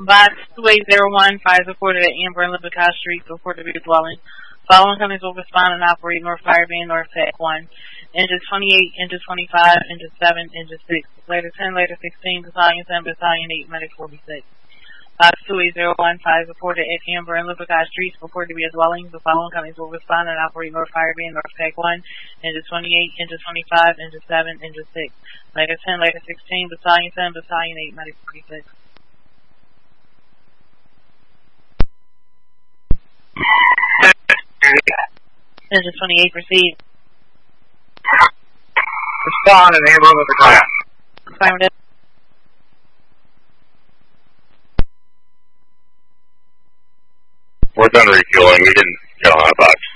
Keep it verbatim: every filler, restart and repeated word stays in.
Box two eight zero one, five reported at Amber and Lippincott Street, reported to be a dwelling. Following companies will respond and operate North Fireband, North Pack one. Engine twenty-eight, engine twenty-five, engine seven, engine six. Later ten, later sixteen, battalion ten, battalion eight, medic forty-six. Box two eight zero one, five reported at Amber and Lippincott Street, reported to be a dwelling. The following companies will respond and operate North Fireband, North Pack one. Engine twenty-eight, engine twenty-five, engine seven, engine six. Later ten, later sixteen, battalion ten, battalion eight, medic forty-six. Engine twenty-eight, proceed. Respond and Amber with the class. Affirmative. We're done refueling. We didn't get on a box